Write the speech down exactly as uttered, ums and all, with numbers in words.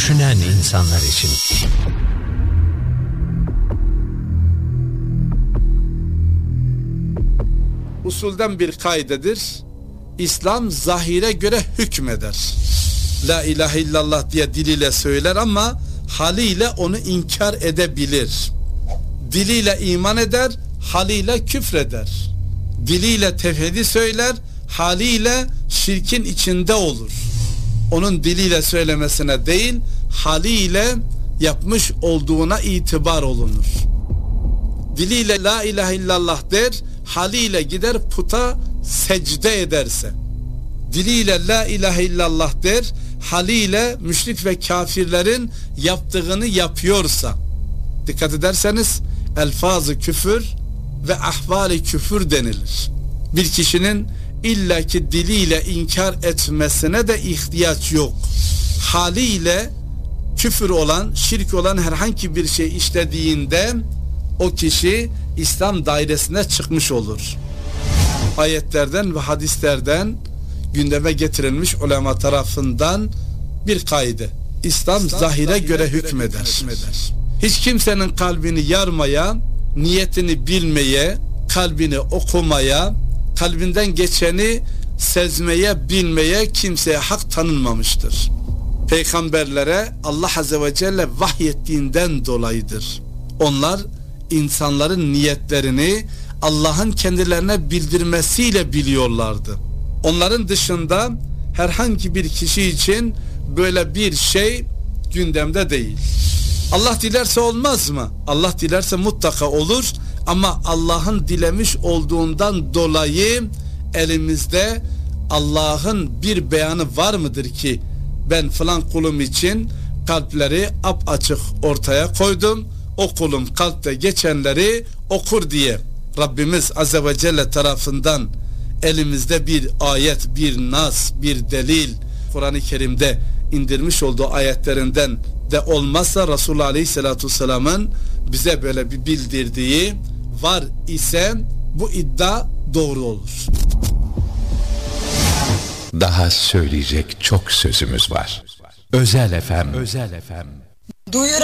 düşünen insanlar için. Usulden bir kaidedir. İslam zahire göre hükmeder. La ilahe illallah diye diliyle söyler ama haliyle onu inkar edebilir. Diliyle iman eder, haliyle küfreder. Diliyle tevhidi söyler, haliyle şirkin içinde olur. Onun diliyle söylemesine değil, haliyle yapmış olduğuna itibar olunur. Diliyle la ilahe illallah der, haliyle gider puta secde ederse. Diliyle la ilahe illallah der, haliyle müşrik ve kafirlerin yaptığını yapıyorsa. Dikkat ederseniz elfaz-ı küfür ve ahval-i küfür denilir. Bir kişinin illaki diliyle inkar etmesine de ihtiyaç yok. Haliyle küfür olan, şirk olan herhangi bir şey işlediğinde o kişi İslam dairesine çıkmış olur. Ayetlerden ve hadislerden gündeme getirilmiş ulema tarafından bir kaide. İslam, İslam zahire, zahire göre hükmeder. hükmeder. Hiç kimsenin kalbini yarmaya, niyetini bilmeye, kalbini okumaya, kalbinden geçeni sezmeye, bilmeye kimseye hak tanınmamıştır. Peygamberlere Allah Azze ve Celle vahyettiğinden dolayıdır. Onlar insanların niyetlerini Allah'ın kendilerine bildirmesiyle biliyorlardı. Onların dışında herhangi bir kişi için böyle bir şey gündemde değil. Allah dilerse olmaz mı? Allah dilerse mutlaka olur ama Allah'ın dilemiş olduğundan dolayı elimizde Allah'ın bir beyanı var mıdır ki ben falan kulum için kalpleri apaçık ortaya koydum, o kulum kalpte geçenleri okur diye Rabbimiz Azze ve Celle tarafından elimizde bir ayet, bir nas, bir delil Kur'an-ı Kerim'de indirmiş olduğu ayetlerinden de olmazsa Resulullah Aleyhisselatü Vesselam'ın bize böyle bir bildirdiği var ise bu iddia doğru olur. Daha söyleyecek çok sözümüz var. Özel Efem. Özel Efem. Duyur